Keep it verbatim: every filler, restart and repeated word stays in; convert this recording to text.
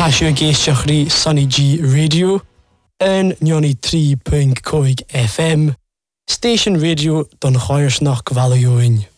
Tasio géisteachrí Sunny G Radio yn ninety-three point five F M, Station Radio don Choirsnach Gvalioin.